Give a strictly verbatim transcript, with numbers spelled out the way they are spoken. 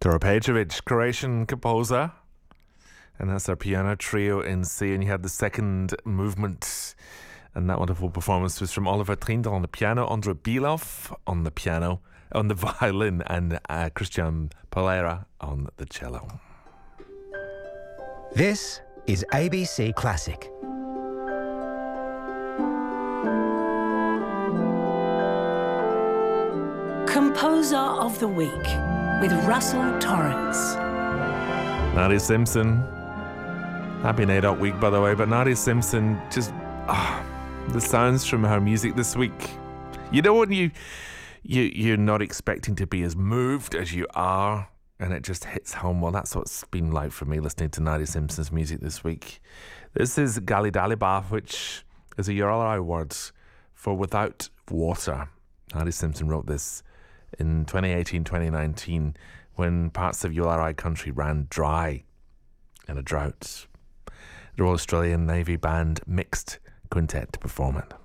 Dora Pejovic, Croatian composer. And that's our piano trio in C. And you had the second movement. And that wonderful performance was from Oliver Trindle on the piano, Andrei Bilov on the piano, on the violin, and uh, Christian Polera on the cello. This is A B C Classic. Composer of the Week with Russell Torrance. Nadia Simpson. Happy N A D O C week, by the way, but Nadia Simpson, just ah, the sounds from her music this week. You know when you, you, you're not expecting to be as moved as you are, and it just hits home. Well, that's what's been like for me listening to Nadia Simpson's music this week. This is Gali Dalibaf, which is a Uralai word for without water. Nadia Simpson wrote this in twenty eighteen twenty nineteen when parts of Uralai country ran dry in a drought. The Royal Australian Navy Band Mixed Quintet to perform it.